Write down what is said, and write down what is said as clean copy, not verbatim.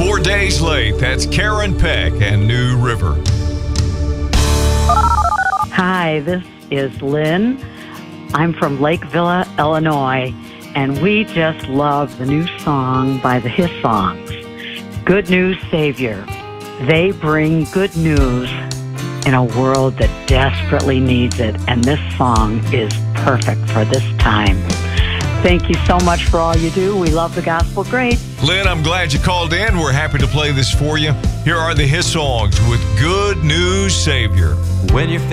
4 days late. That's Karen Peck and New River. Hi, this is Lynn. I'm from Lake Villa, Illinois, and we just love the new song by the His Songs, Good News Savior. They bring good news in a world that desperately needs it, and this song is perfect for this time. Thank you so much for all you do. We love the gospel great. Lynn, I'm glad you called in. We're happy to play this for you. Here are the His Songs with Good News Savior. When you're